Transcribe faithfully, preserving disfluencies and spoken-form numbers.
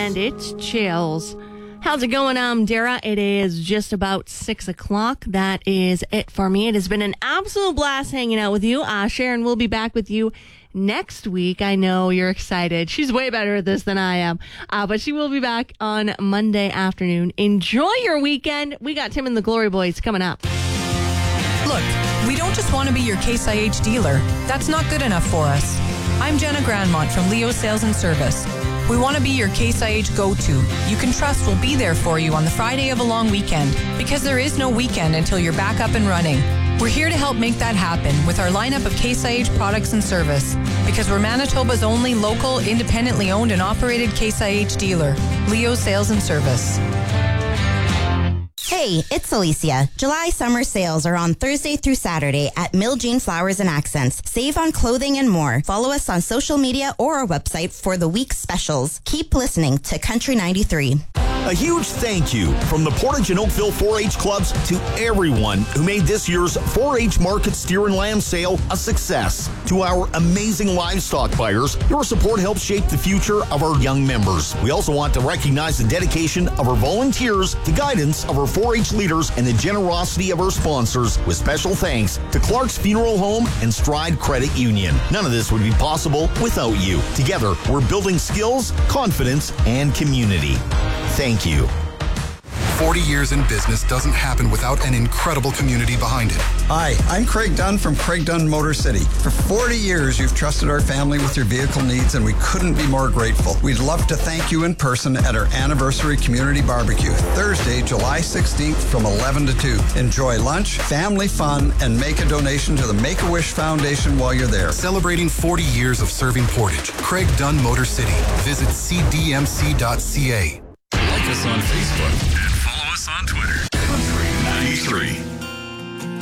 and it's Chills. How's it going? I'm Dara. It is just about six o'clock. That is it for me. It has been an absolute blast hanging out with you. Uh, Sharon will be back with you next week. I know you're excited. She's way better at this than I am. Uh, but she will be back on Monday afternoon. Enjoy your weekend. We got Tim and the Glory Boys coming up. Look, we don't just want to be your Case I H dealer. That's not good enough for us. I'm Jenna Grandmont from Leo Sales and Service. We want to be your Case I H go-to. You can trust we'll be there for you on the Friday of a long weekend, because there is no weekend until you're back up and running. We're here to help make that happen with our lineup of Case I H products and service, because we're Manitoba's only local, independently owned and operated Case I H dealer, Leo Sales and Service. Hey, it's Alicia. July summer sales are on Thursday through Saturday at Mill Jean Flowers and Accents. Save on clothing and more. Follow us on social media or our website for the week's specials. Keep listening to Country ninety-three. A huge thank you from the Portage and Oakville four H clubs to everyone who made this year's four H Market Steer and Lamb Sale a success. To our amazing livestock buyers, your support helps shape the future of our young members. We also want to recognize the dedication of our volunteers, the guidance of our four H leaders, and the generosity of our sponsors, with special thanks to Clark's Funeral Home and Stride Credit Union. None of this would be possible without you. Together, we're building skills, confidence, and community. Thank you. forty years in business doesn't happen without an incredible community behind it. Hi, I'm Craig Dunn from Craig Dunn Motor City. For forty years, you've trusted our family with your vehicle needs, and we couldn't be more grateful. We'd love to thank you in person at our anniversary community barbecue, Thursday, July sixteenth from eleven to two. Enjoy lunch, family fun, and make a donation to the Make-A-Wish Foundation while you're there. Celebrating forty years of serving Portage. Craig Dunn Motor City. Visit c d m c dot c a. Like us on Facebook and follow us on Twitter. Country ninety-three.